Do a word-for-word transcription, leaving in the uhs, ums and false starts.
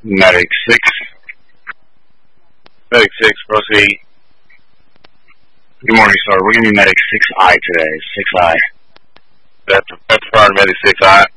Medic six. Medic six, proceed. Good morning, sir. We're going to be Medic six I today. six I. That's, that's prior Medic six I.